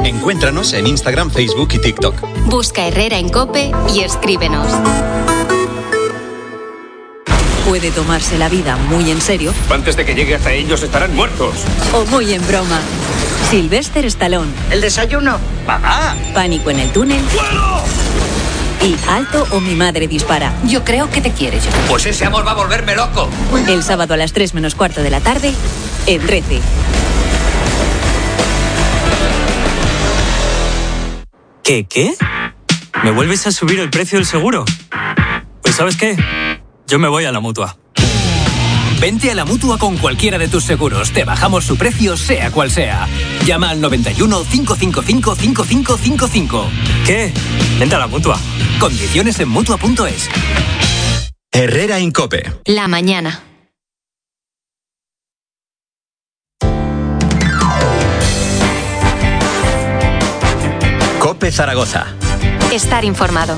Encuéntranos en Instagram, Facebook y TikTok. Busca Herrera en COPE y escríbenos. Puede tomarse la vida muy en serio. Antes de que llegue hasta ellos estarán muertos. O muy en broma. Sylvester Stallone. ¿El desayuno? ¡Mamá! Pánico en el túnel. ¡Fuego! Y Alto o mi madre dispara. Yo creo que te quiere, yo. Pues ese amor va a volverme loco. El sábado a las 3 menos cuarto de la tarde, en Rece. ¿Qué? ¿Me vuelves a subir el precio del seguro? Pues ¿sabes qué? Yo me voy a la Mutua. Vente a la Mutua con cualquiera de tus seguros. Te bajamos su precio, sea cual sea. Llama al 91 555 5555. ¿Qué? Vente a la Mutua. Condiciones en Mutua.es. Herrera en COPE. La mañana. COPE Zaragoza. Estar informado.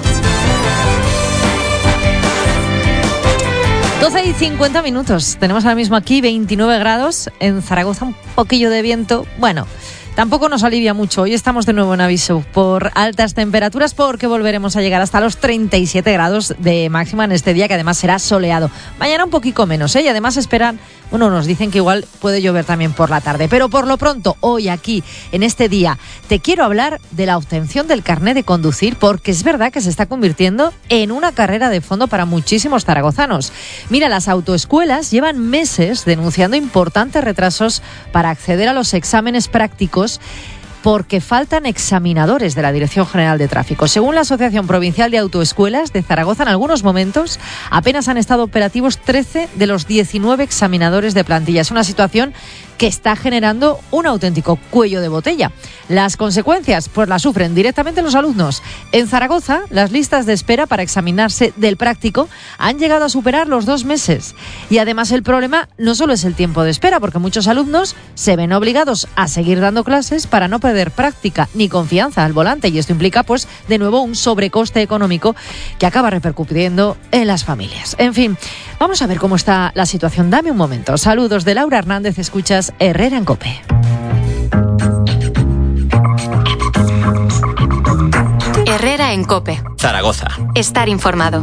12:50. Tenemos ahora mismo aquí 29 grados. En Zaragoza un poquillo de viento. Bueno, tampoco nos alivia mucho. Hoy estamos de nuevo en aviso por altas temperaturas porque volveremos a llegar hasta los 37 grados de máxima en este día, que además será soleado. Mañana un poquito menos, y además esperan, nos dicen que igual puede llover también por la tarde. Pero por lo pronto, hoy aquí, en este día, te quiero hablar de la obtención del carné de conducir, porque es verdad que se está convirtiendo en una carrera de fondo para muchísimos zaragozanos. Mira, las autoescuelas llevan meses denunciando importantes retrasos para acceder a los exámenes prácticos porque faltan examinadores de la Dirección General de Tráfico. Según la Asociación Provincial de Autoescuelas de Zaragoza, en algunos momentos apenas han estado operativos 13 de los 19 examinadores de plantilla. Es una situación que está generando un auténtico cuello de botella. Las consecuencias, pues las sufren directamente los alumnos. En Zaragoza, las listas de espera para examinarse del práctico han llegado a superar los 2 meses. Y además el problema no solo es el tiempo de espera, porque muchos alumnos se ven obligados a seguir dando clases para no perder práctica ni confianza al volante. Y esto implica, pues, de nuevo un sobrecoste económico que acaba repercutiendo en las familias. En fin, vamos a ver cómo está la situación. Dame un momento. Saludos de Laura Hernández, escuchas Herrera en COPE. Herrera en COPE. Zaragoza. Estar informado.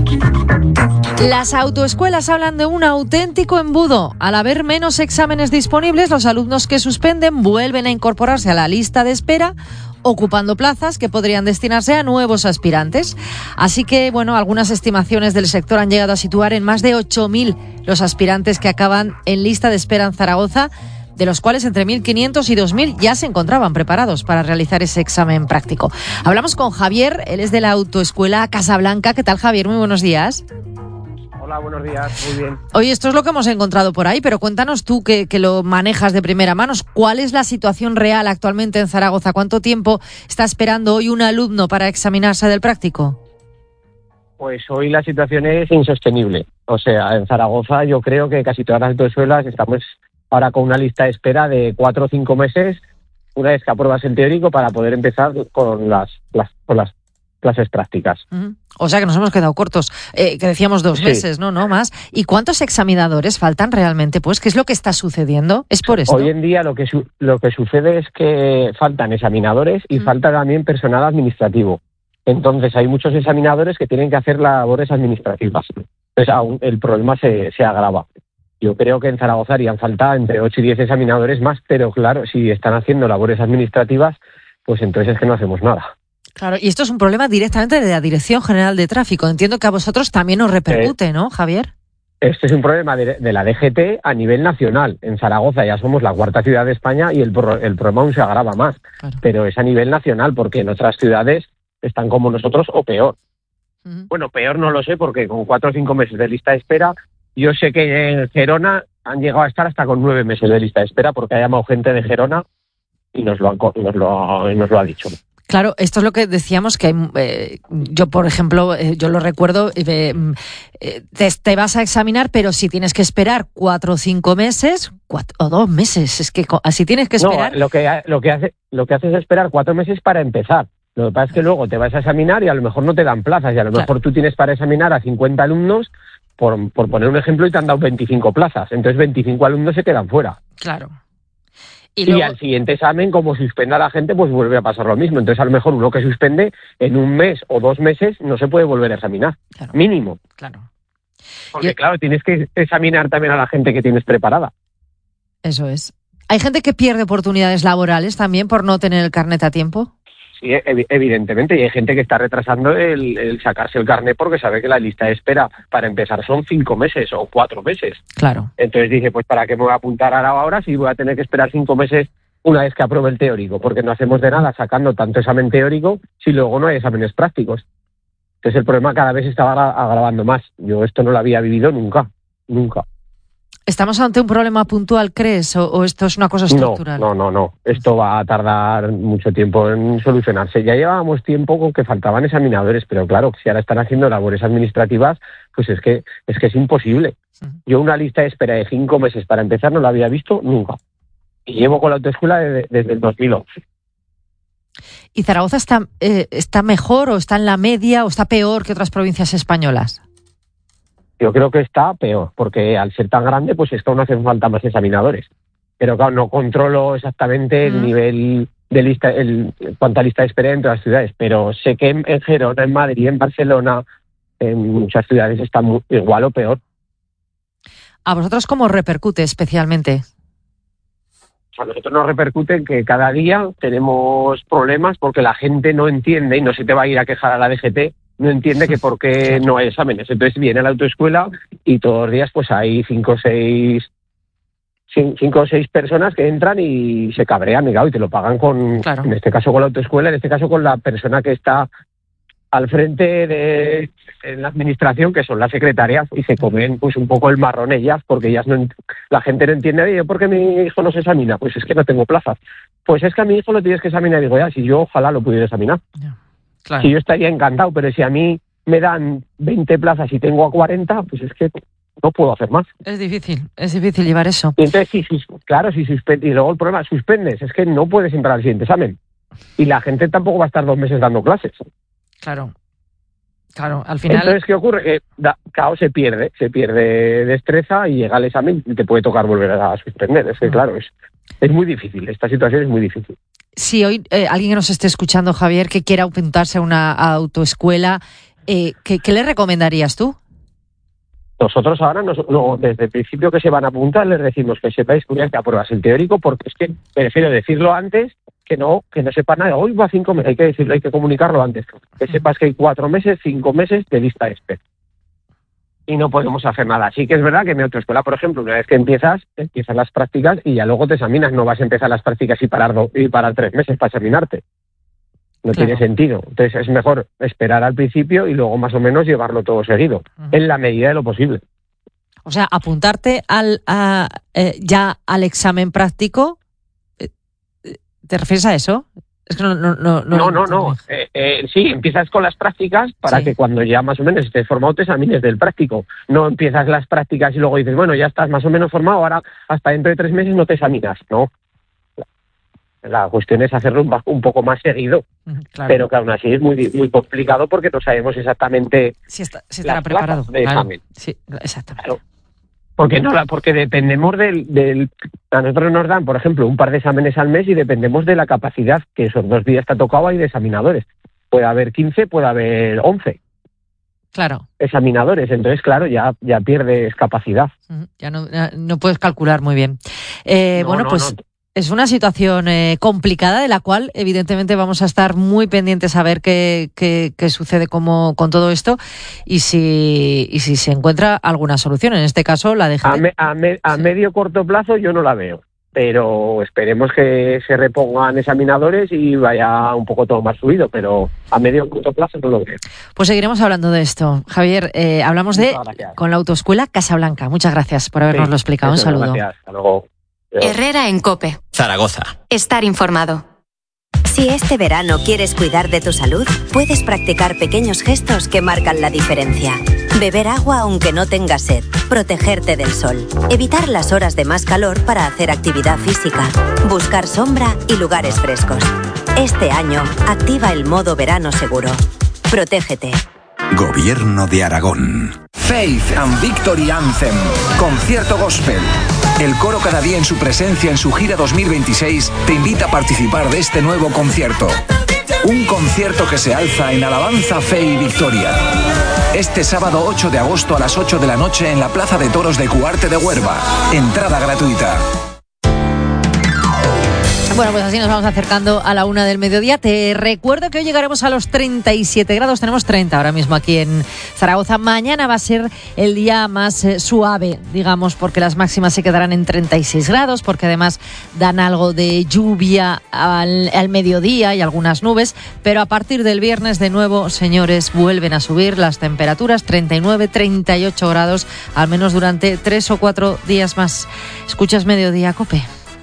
Las autoescuelas hablan de un auténtico embudo. Al haber menos exámenes disponibles, los alumnos que suspenden vuelven a incorporarse a la lista de espera, ocupando plazas que podrían destinarse a nuevos aspirantes. Así que, algunas estimaciones del sector han llegado a situar en más de 8.000 los aspirantes que acaban en lista de espera en Zaragoza, de los cuales entre 1.500 y 2.000 ya se encontraban preparados para realizar ese examen práctico. Hablamos con Javier, él es de la autoescuela Casablanca. ¿Qué tal, Javier? Muy buenos días. Hola, buenos días, muy bien. Oye, esto es lo que hemos encontrado por ahí, pero cuéntanos tú que lo manejas de primera mano. ¿Cuál es la situación real actualmente en Zaragoza? ¿Cuánto tiempo está esperando hoy un alumno para examinarse del práctico? Pues hoy la situación es insostenible. O sea, en Zaragoza yo creo que casi todas las autoescuelas estamos ahora con una lista de espera de 4 o 5 meses, una vez que apruebas el teórico, para poder empezar con las clases prácticas. O sea que nos hemos quedado cortos, que decíamos 2 meses, ¿no? No más. ¿Y cuántos examinadores faltan realmente? Pues, ¿qué es lo que está sucediendo? ¿Es por esto? Hoy en día lo que sucede es que faltan examinadores y falta también personal administrativo. Entonces hay muchos examinadores que tienen que hacer labores administrativas. Entonces aún el problema se agrava. Yo creo que en Zaragoza harían falta entre 8 y 10 examinadores más, pero claro, si están haciendo labores administrativas, pues entonces es que no hacemos nada. Claro, y esto es un problema directamente de la Dirección General de Tráfico. Entiendo que a vosotros también os repercute, ¿no, Javier? Este es un problema de la DGT a nivel nacional. En Zaragoza ya somos la 4ª ciudad de España y el problema aún se agrava más. Claro. Pero es a nivel nacional, porque en otras ciudades están como nosotros o peor. Bueno, peor no lo sé, porque con 4 o 5 meses de lista de espera, yo sé que en Gerona han llegado a estar hasta con 9 meses de lista de espera, porque ha llamado gente de Gerona y nos lo ha dicho. Claro, esto es lo que decíamos, que yo, por ejemplo, yo lo recuerdo, te vas a examinar, pero si tienes que esperar 4 o 5 meses, o 2 meses, es que así tienes que esperar. No, lo que haces es esperar 4 meses para empezar. Lo que pasa es que luego te vas a examinar y a lo mejor no te dan plazas, y a lo mejor tú tienes para examinar a 50 alumnos, por poner un ejemplo, y te han dado 25 plazas. Entonces 25 alumnos se quedan fuera. Claro. Y al siguiente examen, como suspenda a la gente, pues vuelve a pasar lo mismo. Entonces, a lo mejor uno que suspende en 1 mes o 2 meses no se puede volver a examinar. Claro. Mínimo. Claro. Porque, claro, tienes que examinar también a la gente que tienes preparada. Eso es. ¿Hay gente que pierde oportunidades laborales también por no tener el carnet a tiempo? Sí, evidentemente. Y hay gente que está retrasando el sacarse el carnet porque sabe que la lista de espera para empezar son 5 meses o 4 meses. Claro. Entonces dice, pues ¿para qué me voy a apuntar ahora si voy a tener que esperar 5 meses una vez que apruebe el teórico? Porque no hacemos de nada sacando tanto examen teórico si luego no hay exámenes prácticos. Entonces el problema cada vez se estaba agravando más. Yo esto no lo había vivido nunca. ¿Estamos ante un problema puntual, crees, o esto es una cosa estructural? No. Esto va a tardar mucho tiempo en solucionarse. Ya llevábamos tiempo con que faltaban examinadores, pero claro, si ahora están haciendo labores administrativas, pues es que es imposible. Yo una lista de espera de 5 meses para empezar no la había visto nunca. Y llevo con la autoescuela desde el 2011. ¿Y Zaragoza está mejor o está en la media o está peor que otras provincias españolas? Yo creo que está peor, porque al ser tan grande, pues es que aún hacen falta más examinadores. Pero claro, no controlo exactamente el nivel de lista, cuánta lista de espera entre las ciudades, pero sé que en Gerona, en Madrid, en Barcelona, en muchas ciudades está igual o peor. ¿A vosotros cómo repercute especialmente? A nosotros nos repercute en que cada día tenemos problemas porque la gente no entiende y no se te va a ir a quejar a la DGT. No entiende que por qué no hay exámenes. Entonces viene a la autoescuela y todos los días pues hay 5 o 6 personas que entran y se cabrean y te lo pagan con, en este caso con la autoescuela, en este caso con la persona que está al frente de la administración, que son las secretarias, y se comen pues un poco el marrón ellas, porque ellas la gente no entiende, ¿por qué mi hijo no se examina? Pues es que no tengo plazas. Pues es que a mi hijo lo tienes que examinar. Digo, si yo ojalá lo pudiera examinar. Claro. Si yo estaría encantado, pero si a mí me dan 20 plazas y tengo a 40, pues es que no puedo hacer más. Es difícil llevar eso. Y entonces, si suspendes, y luego el problema, suspendes, es que no puedes entrar al siguiente examen. Y la gente tampoco va a estar 2 meses dando clases. Claro, al final... Entonces, ¿qué ocurre? Que se pierde destreza y llega al examen y te puede tocar volver a suspender. Es que, claro, es muy difícil, esta situación es muy difícil. Si hoy alguien que nos esté escuchando, Javier, que quiera apuntarse a una autoescuela, ¿qué le recomendarías tú? Nosotros ahora, desde el principio que se van a apuntar, les decimos que sepáis que apruebas el teórico, porque es que prefiero decirlo antes que no sepa nada. Hoy va 5 meses, hay que decirlo, hay que comunicarlo antes. Que sepas que hay 4 meses, 5 meses de lista de espera. Y no podemos hacer nada. Sí que es verdad que en mi autoescuela, por ejemplo, una vez que empiezas las prácticas y ya luego te examinas. No vas a empezar las prácticas y parar 3 meses para examinarte. No tiene sentido. Entonces es mejor esperar al principio y luego más o menos llevarlo todo seguido, en la medida de lo posible. O sea, apuntarte ya al examen práctico, ¿te refieres a eso? Es que no. Sí, empiezas con las prácticas para que cuando ya más o menos estés formado te examines del práctico. No empiezas las prácticas y luego dices, bueno, ya estás más o menos formado, ahora hasta dentro de 3 meses no te examinas. No. La cuestión es hacerlo un poco más seguido. Claro. Pero que aún así es muy, muy complicado porque no sabemos exactamente si estará preparado de examen. Sí, exactamente. Claro. Porque dependemos a nosotros nos dan, por ejemplo, un par de exámenes al mes y dependemos de la capacidad que esos 2 días te ha tocado ahí de examinadores. Puede haber 15, puede haber 11. Claro. Examinadores. Entonces, claro, ya pierdes capacidad. Ya no puedes calcular muy bien. Es una situación complicada de la cual evidentemente vamos a estar muy pendientes a ver qué sucede con todo esto y si se encuentra alguna solución. En este caso, la DGT. A medio corto plazo yo no la veo, pero esperemos que se repongan examinadores y vaya un poco todo más fluido, pero a medio corto plazo no lo veo. Pues seguiremos hablando de esto. Javier, hablamos con la autoescuela Casablanca. Muchas gracias por habernoslo explicado. Un saludo. Gracias. Hasta luego. Herrera en COPE. Zaragoza. Estar informado. Si este verano quieres cuidar de tu salud, puedes practicar pequeños gestos que marcan la diferencia. Beber agua aunque no tengas sed, protegerte del sol, evitar las horas de más calor para hacer actividad física, buscar sombra y lugares frescos. Este año, activa el modo verano seguro. Protégete. Gobierno de Aragón. Faith and Victory Anthem. Concierto gospel. El coro Cada Día en su presencia en su gira 2026 te invita a participar de este nuevo concierto. Un concierto que se alza en alabanza, fe y victoria. Este sábado 8 de agosto a las 8 de la noche en la Plaza de Toros de Cuarte de Huerva. Entrada gratuita. Bueno, pues así nos vamos acercando a la 1 del mediodía. Te recuerdo que hoy llegaremos a los 37 grados. Tenemos 30 ahora mismo aquí en Zaragoza. Mañana va a ser el día más suave, digamos, porque las máximas se quedarán en 36 grados, porque además dan algo de lluvia al mediodía y algunas nubes. Pero a partir del viernes, de nuevo, señores, vuelven a subir las temperaturas. 39, 38 grados, al menos durante 3 o 4 días más. Escuchas Mediodía, COPE.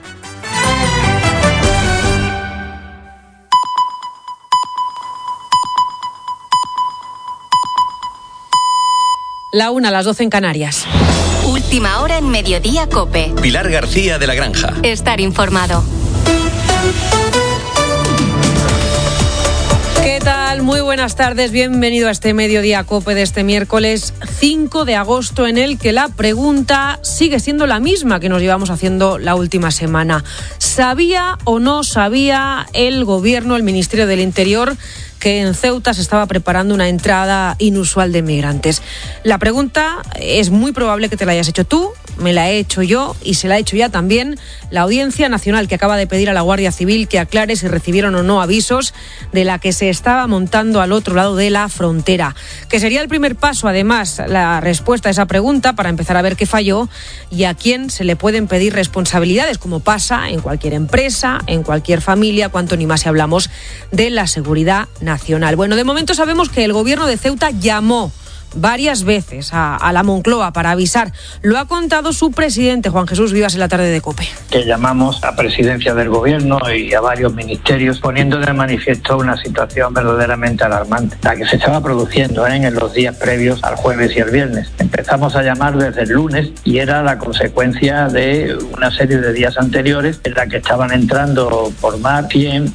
La 1, a las 12 en Canarias. Última hora en Mediodía, COPE. Pilar García de la Granja. Estar informado. ¿Qué tal? Muy buenas tardes. Bienvenido a este Mediodía COPE de este miércoles 5 de agosto, en el que la pregunta sigue siendo la misma que nos llevamos haciendo la última semana. ¿Sabía o no sabía el Gobierno, el Ministerio del Interior, que en Ceuta se estaba preparando una entrada inusual de migrantes? La pregunta es muy probable que te la hayas hecho tú, me la he hecho yo y se la ha hecho ya también la Audiencia Nacional, que acaba de pedir a la Guardia Civil que aclare si recibieron o no avisos de la que se estaba montando al otro lado de la frontera. Que sería el primer paso, además, la respuesta a esa pregunta para empezar a ver qué falló y a quién se le pueden pedir responsabilidades, como pasa en cualquier empresa, en cualquier familia, cuanto ni más si hablamos de la seguridad nacional. Bueno, de momento sabemos que el Gobierno de Ceuta llamó varias veces a la Moncloa para avisar. Lo ha contado su presidente, Juan Jesús Vivas, en la tarde de COPE. Que llamamos a presidencia del Gobierno y a varios ministerios poniendo de manifiesto una situación verdaderamente alarmante, la que se estaba produciendo en los días previos al jueves y el viernes. Empezamos a llamar desde el lunes y era la consecuencia de una serie de días anteriores en la que estaban entrando por mar 100,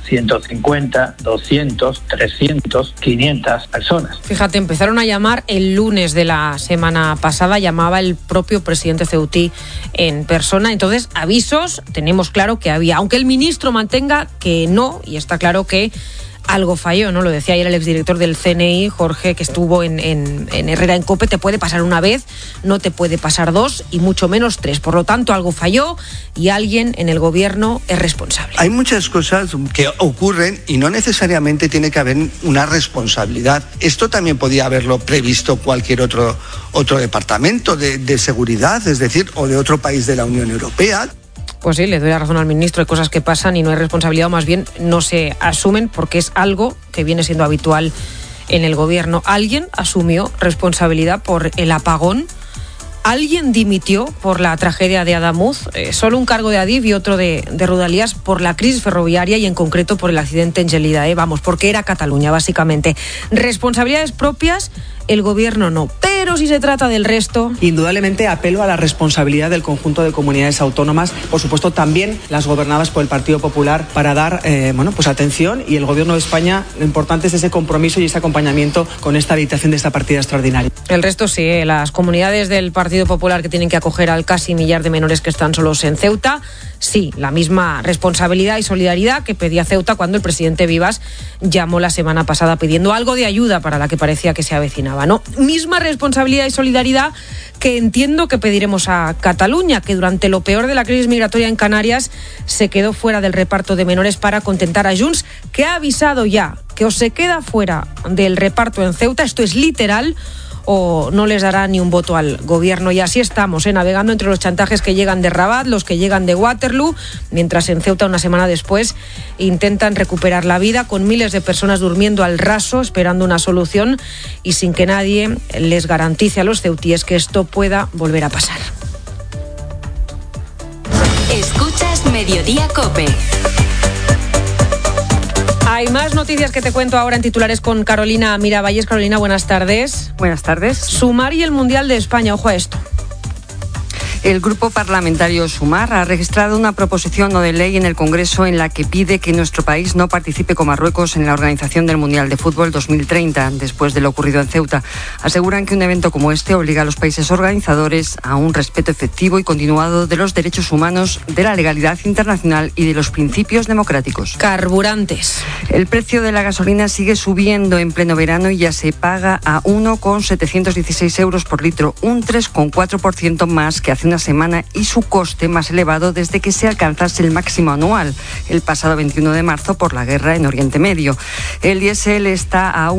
150, 200, 300, 500 personas. Fíjate, empezaron a llamar el lunes de la semana pasada, llamaba el propio presidente ceutí en persona. Entonces, avisos tenemos claro que había, aunque el ministro mantenga que no, y está claro que algo falló, ¿no? Lo decía ayer el exdirector del CNI, Jorge, que estuvo en Herrera en COPE. Te puede pasar una vez, no te puede pasar dos y mucho menos tres. Por lo tanto, algo falló y alguien en el Gobierno es responsable. Hay muchas cosas que ocurren y no necesariamente tiene que haber una responsabilidad. Esto también podía haberlo previsto cualquier otro departamento de seguridad, es decir, o de otro país de la Unión Europea. Pues sí, le doy la razón al ministro. Hay cosas que pasan y no hay responsabilidad, o más bien no se asumen, porque es algo que viene siendo habitual en el Gobierno. Alguien asumió responsabilidad por el apagón. Alguien dimitió por la tragedia de Adamuz. Solo un cargo de Adif y otro de Rodalies por la crisis ferroviaria y en concreto por el accidente en Gelida. Vamos, porque era Cataluña, básicamente. Responsabilidades propias, el Gobierno no. Pero si se trata del resto... Indudablemente apelo a la responsabilidad del conjunto de comunidades autónomas, por supuesto también las gobernadas por el Partido Popular, para dar atención, y el Gobierno de España, lo importante es ese compromiso y ese acompañamiento con esta habilitación de esta partida extraordinaria. El resto sí, las comunidades del Partido Popular que tienen que acoger al casi millar de menores que están solos en Ceuta, sí, la misma responsabilidad y solidaridad que pedía Ceuta cuando el presidente Vivas llamó la semana pasada pidiendo algo de ayuda para la que parecía que se avecinaba, ¿no? Misma responsabilidad y solidaridad que entiendo que pediremos a Cataluña, que durante lo peor de la crisis migratoria en Canarias se quedó fuera del reparto de menores para contentar a Junts, que ha avisado ya que o se queda fuera del reparto en Ceuta, esto es literal, o no les dará ni un voto al Gobierno. Y así estamos, navegando entre los chantajes que llegan de Rabat, los que llegan de Waterloo, mientras en Ceuta, una semana después, intentan recuperar la vida con miles de personas durmiendo al raso, esperando una solución y sin que nadie les garantice a los ceutíes que esto pueda volver a pasar. Escuchas Mediodía COPE. Hay más noticias que te cuento ahora en titulares con Carolina Miravalles. Carolina, buenas tardes. Buenas tardes. Sumar y el Mundial de España, ojo a esto. El Grupo Parlamentario Sumar ha registrado una proposición no de ley en el Congreso en la que pide que nuestro país no participe con Marruecos en la organización del Mundial de Fútbol 2030, después de lo ocurrido en Ceuta. Aseguran que un evento como este obliga a los países organizadores a un respeto efectivo y continuado de los derechos humanos, de la legalidad internacional y de los principios democráticos. Carburantes. El precio de la gasolina sigue subiendo en pleno verano y ya se paga a 1,716 euros por litro, un 3,4% más que hace una semana y su coste más elevado desde que se alcanzase el máximo anual el pasado 21 de marzo por la guerra en Oriente Medio. El diésel está a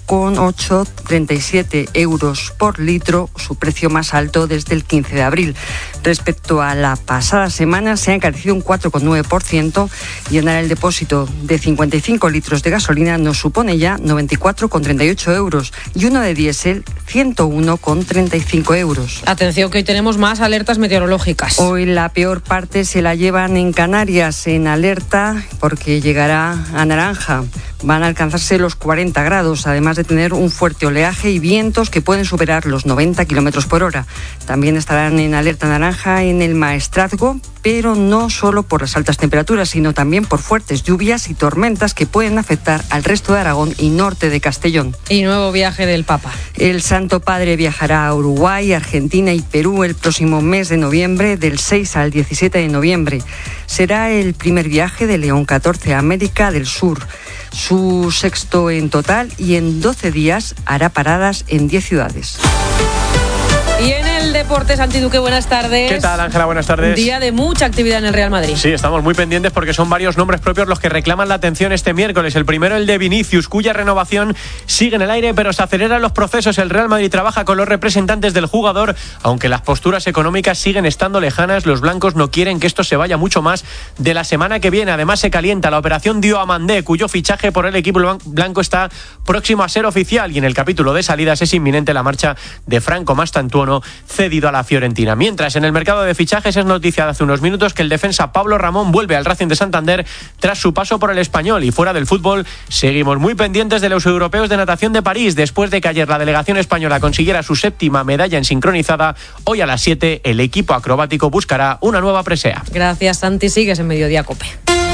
1,837 euros por litro, su precio más alto desde el 15 de abril. Respecto a la pasada semana se ha encarecido un 4,9% y llenar el depósito de 55 litros de gasolina nos supone ya 94,38 euros y uno de diésel 101,35 euros. Atención que hoy tenemos más alertas meteorológicas. Hoy la peor parte se la llevan en Canarias, en alerta porque llegará a naranja. Van a alcanzarse los 40 grados, además de tener un fuerte oleaje y vientos que pueden superar los 90 kilómetros por hora. También estarán en alerta naranja en el Maestrazgo, pero no solo por las altas temperaturas, sino también por fuertes lluvias y tormentas que pueden afectar al resto de Aragón y norte de Castellón. Y nuevo viaje del Papa. El Santo Padre viajará a Uruguay, Argentina y Perú el próximo mes de noviembre, del 6 al 17 de noviembre. Será el primer viaje de León XIV a América del Sur, su sexto en total, y en 12 días hará paradas en 10 ciudades. Y en el deporte, Santi Duque, buenas tardes. ¿Qué tal, Ángela? Buenas tardes. Día de mucha actividad en el Real Madrid. Sí, estamos muy pendientes porque son varios nombres propios los que reclaman la atención este miércoles. El primero, el de Vinicius, cuya renovación sigue en el aire, pero se aceleran los procesos. El Real Madrid trabaja con los representantes del jugador, aunque las posturas económicas siguen estando lejanas. Los blancos no quieren que esto se vaya mucho más de la semana que viene. Además, se calienta la operación Diomandé, cuyo fichaje por el equipo blanco está próximo a ser oficial, y en el capítulo de salidas es inminente la marcha de Franco Mastantuono, cedido a la Fiorentina. Mientras, en el mercado de fichajes es noticia de hace unos minutos que el defensa Pablo Ramón vuelve al Racing de Santander tras su paso por el Español. Y fuera del fútbol, seguimos muy pendientes de los europeos de natación de París. Después de que ayer la delegación española consiguiera su 7ª medalla en sincronizada, hoy a las 7 el equipo acrobático buscará una nueva presea. Gracias, Santi. Sigues en Mediodía COPE.